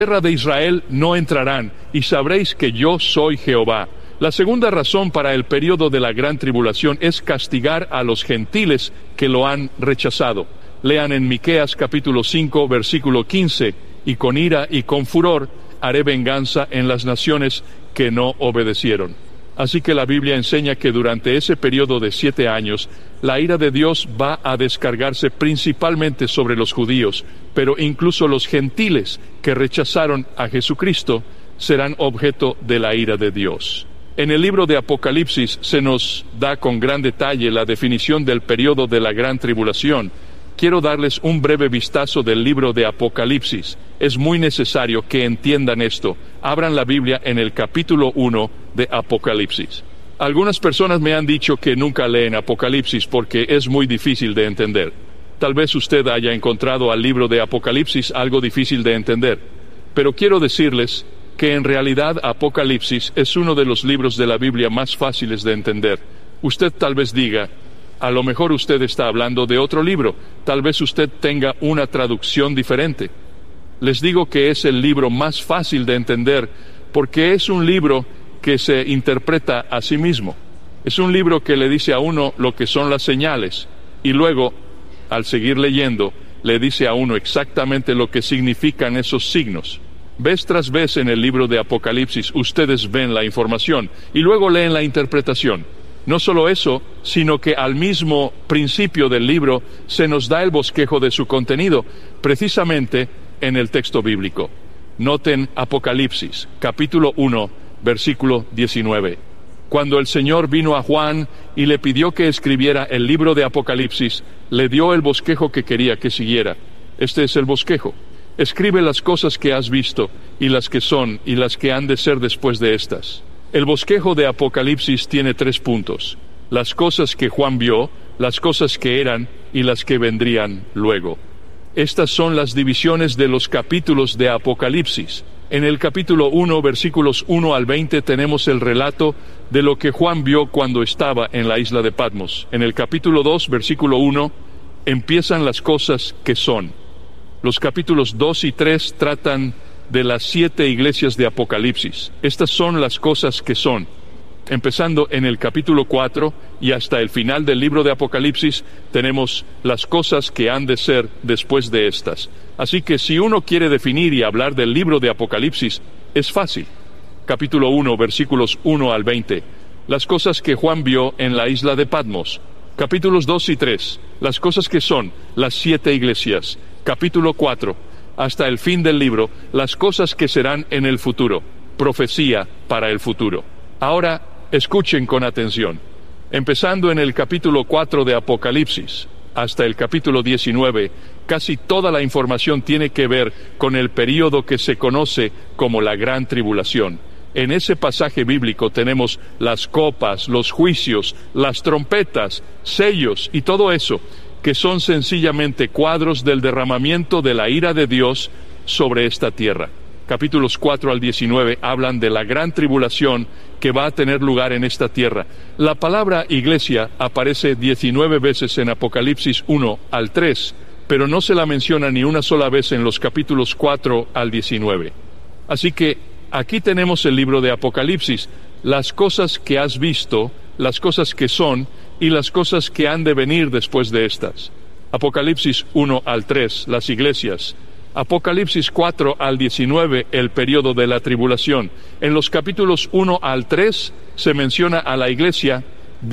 tierra de Israel no entrarán, y sabréis que yo soy Jehová. La segunda razón para el período de la gran tribulación es castigar a los gentiles que lo han rechazado. Lean en Miqueas capítulo 5, versículo 15, y con ira y con furor haré venganza en las naciones que no obedecieron. Así que la Biblia enseña que durante ese periodo de 7 años, la ira de Dios va a descargarse principalmente sobre los judíos, pero incluso los gentiles que rechazaron a Jesucristo serán objeto de la ira de Dios. En el libro de Apocalipsis se nos da con gran detalle la definición del periodo de la gran tribulación. Quiero darles un breve vistazo del libro de Apocalipsis. Es muy necesario que entiendan esto. Abran la Biblia en el capítulo 1 de Apocalipsis. Algunas personas me han dicho que nunca leen Apocalipsis porque es muy difícil de entender. Tal vez usted haya encontrado al libro de Apocalipsis algo difícil de entender. Pero quiero decirles que en realidad Apocalipsis es uno de los libros de la Biblia más fáciles de entender. Usted tal vez diga, a lo mejor usted está hablando de otro libro, tal vez usted tenga una traducción diferente. Les digo que es el libro más fácil de entender porque es un libro que se interpreta a sí mismo. Es un libro que le dice a uno lo que son las señales y luego, al seguir leyendo, le dice a uno exactamente lo que significan esos signos. Vez tras vez en el libro de Apocalipsis ustedes ven la información y luego leen la interpretación. No solo eso, sino que al mismo principio del libro se nos da el bosquejo de su contenido, precisamente en el texto bíblico. Noten Apocalipsis, capítulo 1, versículo 19. Cuando el Señor vino a Juan y le pidió que escribiera el libro de Apocalipsis, le dio el bosquejo que quería que siguiera. Este es el bosquejo. Escribe las cosas que has visto, y las que son, y las que han de ser después de estas. El bosquejo de Apocalipsis tiene 3 puntos: las cosas que Juan vio, las cosas que eran y las que vendrían luego. Estas son las divisiones de los capítulos de Apocalipsis. En el capítulo 1, versículos 1 al 20, tenemos el relato de lo que Juan vio cuando estaba en la isla de Patmos. En el capítulo 2, versículo 1, empiezan las cosas que son. Los capítulos 2 y 3 tratan de las 7 iglesias de Apocalipsis. Estas son las cosas que son. Empezando en el capítulo 4 y hasta el final del libro de Apocalipsis, tenemos las cosas que han de ser después de estas. Así que si uno quiere definir y hablar del libro de Apocalipsis, es fácil. Capítulo 1, versículos 1 al 20. Las cosas que Juan vio en la isla de Patmos. Capítulos 2 y 3. Las cosas que son, las 7 iglesias. Capítulo 4. Hasta el fin del libro, las cosas que serán en el futuro. Profecía para el futuro. Ahora, escuchen con atención. Empezando en el capítulo 4 de Apocalipsis hasta el capítulo 19, casi toda la información tiene que ver con el período que se conoce como la Gran Tribulación. En ese pasaje bíblico tenemos las copas, los juicios, las trompetas, sellos y todo eso, que son sencillamente cuadros del derramamiento de la ira de Dios sobre esta tierra. Capítulos 4 al 19 hablan de la gran tribulación que va a tener lugar en esta tierra. La palabra iglesia aparece 19 veces en Apocalipsis 1 al 3, pero no se la menciona ni una sola vez en los capítulos 4 al 19. Así que aquí tenemos el libro de Apocalipsis, las cosas que has visto, las cosas que son y las cosas que han de venir después de estas. Apocalipsis 1 al 3, las iglesias. Apocalipsis 4 al 19, el periodo de la tribulación. En los capítulos 1 al 3 se menciona a la iglesia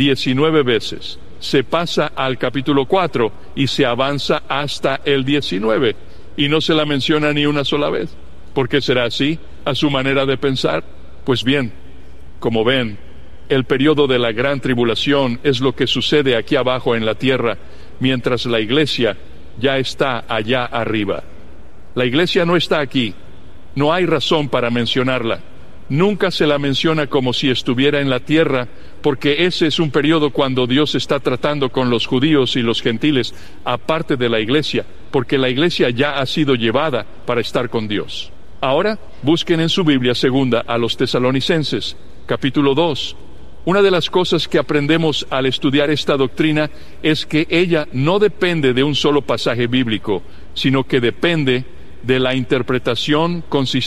19 veces. Se pasa al capítulo 4 y se avanza hasta el 19 y no se la menciona ni una sola vez. ¿Por qué será así? ¿A su manera de pensar? Pues bien, como ven, el periodo de la gran tribulación es lo que sucede aquí abajo en la tierra, mientras la iglesia ya está allá arriba. La iglesia no está aquí, no hay razón para mencionarla. Nunca se la menciona como si estuviera en la tierra, porque ese es un periodo cuando Dios está tratando con los judíos y los gentiles, aparte de la iglesia, porque la iglesia ya ha sido llevada para estar con Dios. Ahora, busquen en su Biblia segunda a los Tesalonicenses, capítulo 2. Una de las cosas que aprendemos al estudiar esta doctrina es que ella no depende de un solo pasaje bíblico, sino que depende de la interpretación consistente